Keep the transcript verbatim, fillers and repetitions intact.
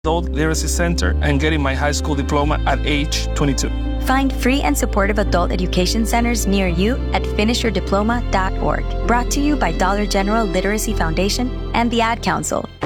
Adult Literacy Center and getting my high school diploma at age twenty-two. Find free and supportive adult education centers near you at finish your diploma dot org. Brought to you by Dollar General Literacy Foundation and the Ad Council.